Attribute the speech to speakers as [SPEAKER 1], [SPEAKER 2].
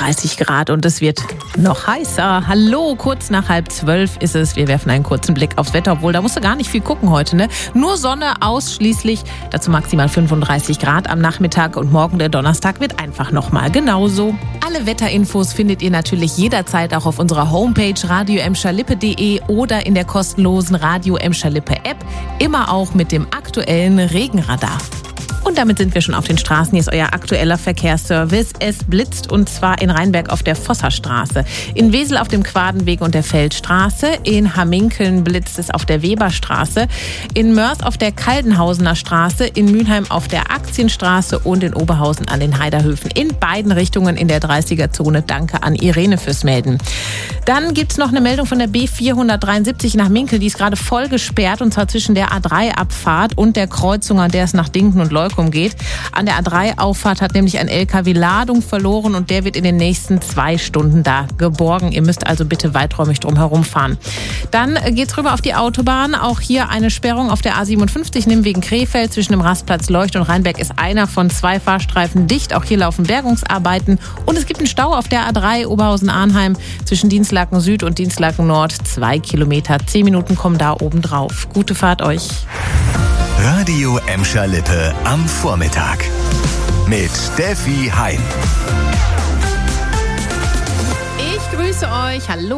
[SPEAKER 1] 35 Grad und es wird noch heißer. Hallo, kurz nach 11:30 ist es. Wir werfen einen kurzen Blick aufs Wetter, obwohl da musst du gar nicht viel gucken heute, ne? Nur Sonne ausschließlich, dazu maximal 35 Grad am Nachmittag und morgen der Donnerstag wird einfach nochmal genauso. Alle Wetterinfos findet ihr natürlich jederzeit auch auf unserer Homepage radio-emscher-lippe.de oder in der kostenlosen Radio Emscher Lippe App, immer auch mit dem aktuellen Regenradar. Und damit sind wir schon auf den Straßen. Hier ist euer aktueller Verkehrsservice. Es blitzt und zwar in Rheinberg auf der Vosserstraße, in Wesel auf dem Quadenweg und der Feldstraße, in Hamminkeln blitzt es auf der Weberstraße, in Mörs auf der Kaldenhausener Straße, in Mülheim auf der Aktienstraße und in Oberhausen an den Heiderhöfen. In beiden Richtungen in der 30er-Zone. Danke an Irene fürs Melden. Dann gibt es noch eine Meldung von der B473 nach Minkel. Die ist gerade voll gesperrt und zwar zwischen der A3-Abfahrt und der Kreuzung, an der es nach Dinken und Leukum geht. An der A3-Auffahrt hat nämlich ein LKW Ladung verloren und der wird in den nächsten 2 Stunden da geborgen. Ihr müsst also bitte weiträumig drum herum fahren. Dann geht's rüber auf die Autobahn. Auch hier eine Sperrung auf der A57 Nimwegen Krefeld. Zwischen dem Rastplatz Leucht und Rheinberg ist einer von 2 Fahrstreifen dicht. Auch hier laufen Bergungsarbeiten. Und es gibt einen Stau auf der A3 Oberhausen-Arnheim zwischen Dienstlaken Süd und Dienstlaken Nord. 2 Kilometer. 10 Minuten kommen da oben drauf. Gute Fahrt euch.
[SPEAKER 2] Radio Emscher Lippe am Vormittag mit Steffi Heim.
[SPEAKER 1] Ich grüße euch. Hallo.